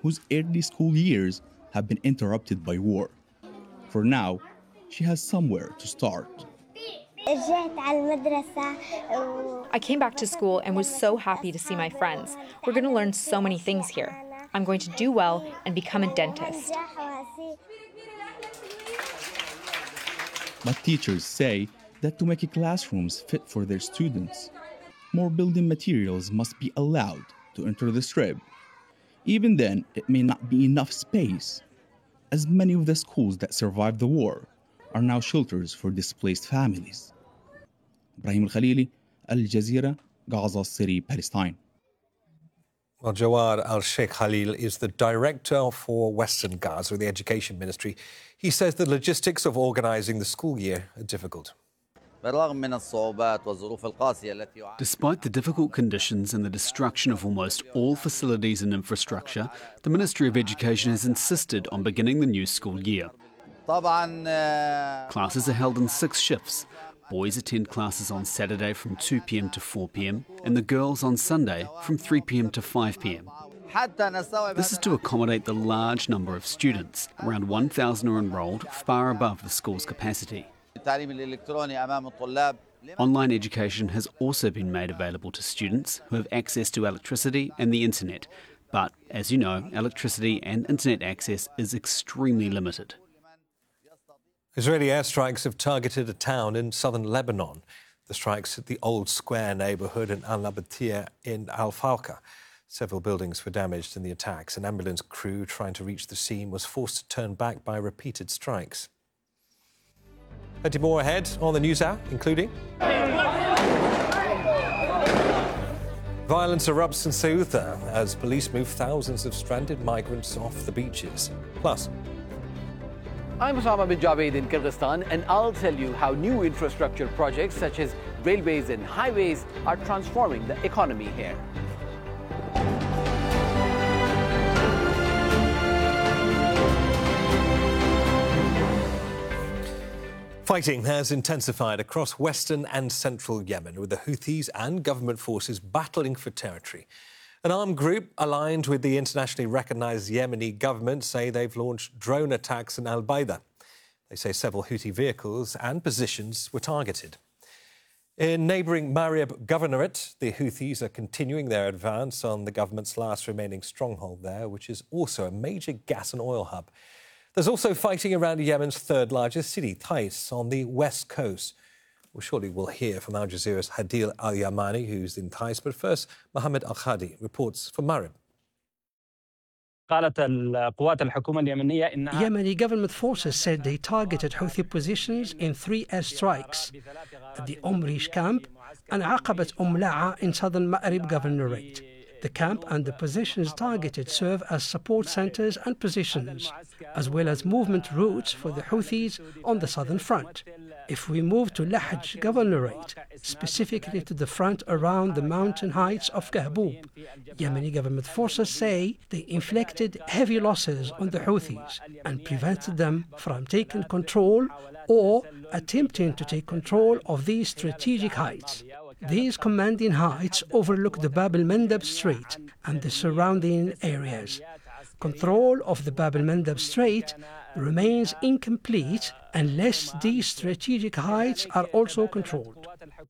whose early school years have been interrupted by war. For now, she has somewhere to start. I came back to school and was so happy to see my friends. We're going to learn so many things here. I'm going to do well and become a dentist. But teachers say that to make classrooms fit for their students, more building materials must be allowed to enter the strip. Even then, it may not be enough space, as many of the schools that survived the war are now shelters for displaced families. Ibrahim Al-Khalili, Al Jazeera, Gaza City, Palestine. Well, Jawad Al-Sheikh Khalil is the director for Western Gaza, the Education Ministry. He says the logistics of organising the school year are difficult. Despite the difficult conditions and the destruction of almost all facilities and infrastructure, the Ministry of Education has insisted on beginning the new school year. Classes are held in 6 shifts. Boys attend classes on Saturday from 2 p.m. to 4 p.m. and the girls on Sunday from 3 p.m. to 5 p.m. This is to accommodate the large number of students. Around 1,000 are enrolled, far above the school's capacity. Online education has also been made available to students who have access to electricity and the internet. But, as you know, electricity and internet access is extremely limited. Israeli airstrikes have targeted a town in southern Lebanon. The strikes at the Old Square neighbourhood in Al-Nabatia in Al-Fawqa. Several buildings were damaged in the attacks. An ambulance crew trying to reach the scene was forced to turn back by repeated strikes. Plenty more ahead on the News Hour, including violence erupts in Ceuta as police move thousands of stranded migrants off the beaches. Plus, I'm Osama bin Javid in Kyrgyzstan, and I'll tell you how new infrastructure projects such as railways and highways are transforming the economy here. fighting has intensified across western and central Yemen, with the Houthis and government forces battling for territory. An armed group aligned with the internationally recognised Yemeni government say they've launched drone attacks in Al-Baida. They say several Houthi vehicles and positions were targeted. In neighbouring Marib Governorate, the Houthis are continuing their advance on the government's last remaining stronghold there, which is also a major gas and oil hub. There's also fighting around Yemen's third largest city, Taiz, on the west coast. Well, shortly we'll hear from Al Jazeera's Hadil Al-Yamani, who's in Taiz. But first, Mohammed Al-Khadi reports from Marib. Yemeni government forces said they targeted Houthi positions in 3 airstrikes at the Omrish camp and Aqabat La'a in southern Marib Governorate. The camp and the positions targeted serve as support centers and positions, as well as movement routes for the Houthis on the southern front. If we move to Lahj Governorate, specifically to the front around the mountain heights of Kahboub, Yemeni government forces say they inflicted heavy losses on the Houthis and prevented them from taking control or attempting to take control of these strategic heights. These commanding heights overlook the Bab el-Mandeb Strait and the surrounding areas. Control of the Bab el-Mandeb Strait remains incomplete unless these strategic heights are also controlled.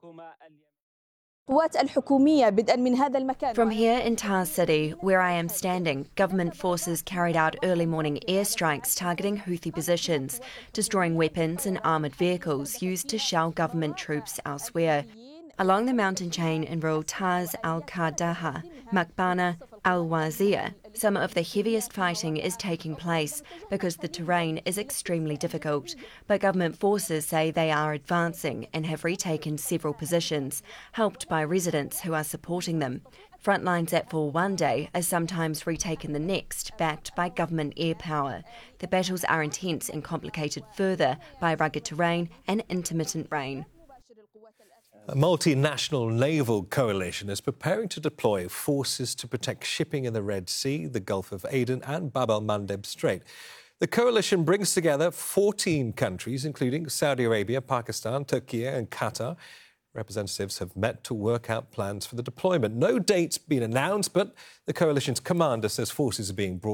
From here in Taiz City, where I am standing, government forces carried out early morning airstrikes targeting Houthi positions, destroying weapons and armoured vehicles used to shell government troops elsewhere. Along the mountain chain in rural Taiz al-Qardaha, Makbana, al-Wazir, some of the heaviest fighting is taking place because the terrain is extremely difficult. But government forces say they are advancing and have retaken several positions, helped by residents who are supporting them. Front lines that fall one day are sometimes retaken the next, backed by government air power. The battles are intense and complicated further by rugged terrain and intermittent rain. A multinational naval coalition is preparing to deploy forces to protect shipping in the Red Sea, the Gulf of Aden and Bab el-Mandeb Strait. The coalition brings together 14 countries, including Saudi Arabia, Pakistan, Turkey and Qatar. Representatives have met to work out plans for the deployment. No date's been announced, but the coalition's commander says forces are being brought